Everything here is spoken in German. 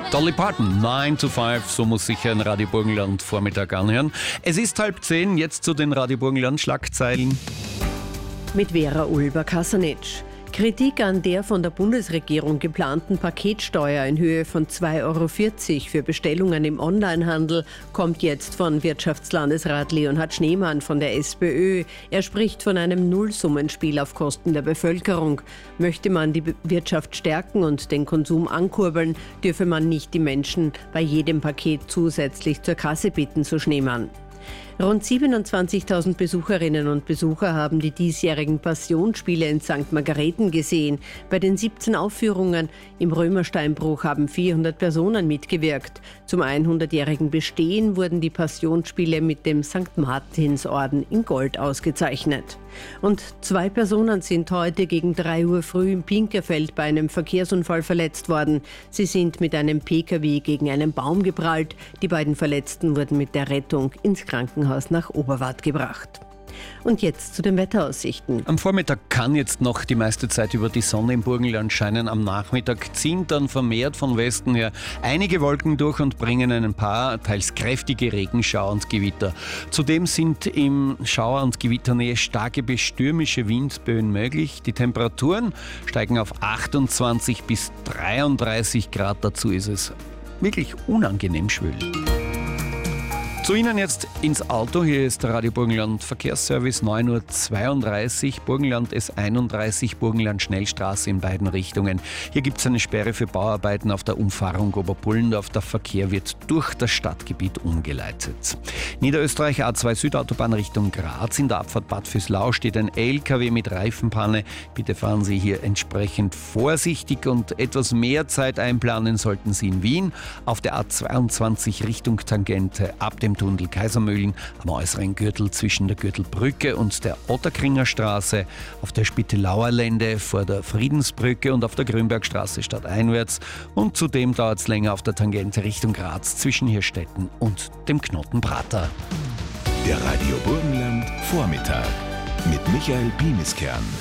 Dolly Parton, 9 to 5, so muss sich ein Radio Burgenland Vormittag anhören. Es ist 9:30, jetzt zu den Radio Burgenland Schlagzeilen. Mit Vera Ulber-Kasanic. Kritik an der von der Bundesregierung geplanten Paketsteuer in Höhe von 2,40 € für Bestellungen im Onlinehandel kommt jetzt von Wirtschaftslandesrat Leonhard Schneemann von der SPÖ. Er spricht von einem Nullsummenspiel auf Kosten der Bevölkerung. Möchte man die Wirtschaft stärken und den Konsum ankurbeln, dürfe man nicht die Menschen bei jedem Paket zusätzlich zur Kasse bitten, so Schneemann. Rund 27.000 Besucherinnen und Besucher haben die diesjährigen Passionsspiele in St. Margareten gesehen. Bei den 17 Aufführungen im Römersteinbruch haben 400 Personen mitgewirkt. Zum 100-jährigen Bestehen wurden die Passionsspiele mit dem St. Martinsorden in Gold ausgezeichnet. Und 2 Personen sind heute gegen 3 Uhr früh im Pinkerfeld bei einem Verkehrsunfall verletzt worden. Sie sind mit einem Pkw gegen einen Baum geprallt. Die beiden Verletzten wurden mit der Rettung ins Krankenhaus nach Oberwart gebracht. Und jetzt zu den Wetteraussichten. Am Vormittag kann jetzt noch die meiste Zeit über die Sonne im Burgenland scheinen. Am Nachmittag ziehen dann vermehrt von Westen her einige Wolken durch und bringen ein paar teils kräftige Regenschauer und Gewitter. Zudem sind im Schauer- und Gewitternähe starke bis stürmische Windböen möglich. Die Temperaturen steigen auf 28 bis 33 Grad. Dazu ist es wirklich unangenehm schwül. Zu Ihnen jetzt ins Auto. Hier ist der Radio Burgenland Verkehrsservice, 9:32 Uhr, Burgenland S31, Burgenland Schnellstraße in beiden Richtungen. Hier gibt es eine Sperre für Bauarbeiten auf der Umfahrung Oberpullendorf. Der Verkehr wird durch das Stadtgebiet umgeleitet. Niederösterreich A2 Südautobahn Richtung Graz. In der Abfahrt Bad Füßlau steht ein LKW mit Reifenpanne. Bitte fahren Sie hier entsprechend vorsichtig und etwas mehr Zeit einplanen sollten Sie in Wien. Auf der A22 Richtung Tangente ab dem Tunnel Kaisermühlen am äußeren Gürtel zwischen der Gürtelbrücke und der Otterkringer Straße, auf der Spittelauer Lände vor der Friedensbrücke und auf der Grünbergstraße stadteinwärts, und zudem dauert es länger auf der Tangente Richtung Graz zwischen Hirstetten und dem Knottenprater. Der Radio Burgenland Vormittag mit Michael Bieniskern.